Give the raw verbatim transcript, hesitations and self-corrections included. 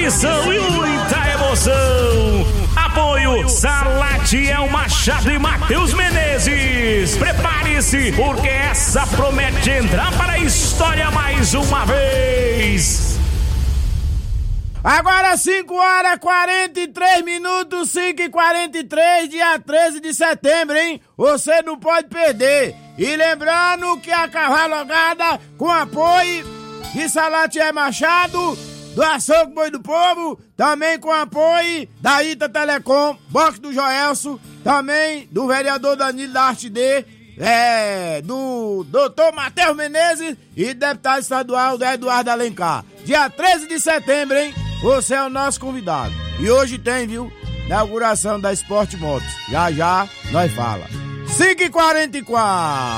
tradição e muita emoção. Apoio Salatiel Machado e Matheus Menezes. Prepare-se, porque essa promete entrar para a história mais uma vez. Agora cinco horas e quarenta e três minutos, cinco e quarenta e três, dia treze de setembro, hein? Você não pode perder. E lembrando que a cavalgada com apoio de Salatiel Machado, do Açougue Boi do Povo, também com apoio da Ita Telecom, Box do Joelso, também do vereador Danilo da Arte D, é, do doutor Matheus Menezes e deputado estadual do Eduardo Alencar. Dia treze de setembro, hein? Você é o nosso convidado. E hoje tem, viu? Inauguração da Sport Motos. Já já nós fala. cinco e quarenta e quatro.